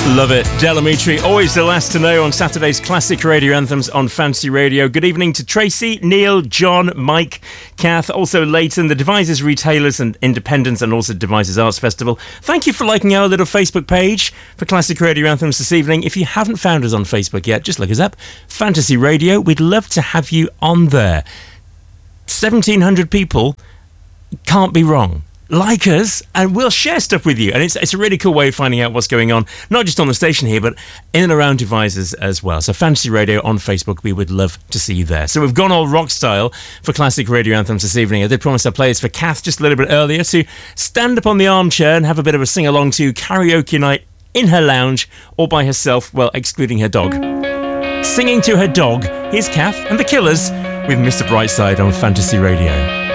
Love it. Delamitri, always the last to know on Saturday's classic radio anthems on Fantasy Radio. Good evening to Tracy, Neil, John, Mike, Kath, also Leighton, the Devices Retailers and Independents, and also Devices Arts Festival. Thank you for liking our little Facebook page for Classic Radio Anthems this evening. If you haven't found us on Facebook yet, just look us up. Fantasy Radio. We'd love to have you on there. 1,700 people. Can't be wrong. Like us, and we'll share stuff with you. And it's a really cool way of finding out what's going on, not just on the station here, but in and around Devices as well. So Fantasy Radio on Facebook, we would love to see you there. So we've gone all rock style for Classic Radio Anthems this evening. I did promise I'd play this for Kath just a little bit earlier to stand up on the armchair and have a bit of a sing-along to karaoke night in her lounge or by herself, well, excluding her dog. Singing to her dog, here's Kath and the Killers with Mr. Brightside on Fantasy Radio.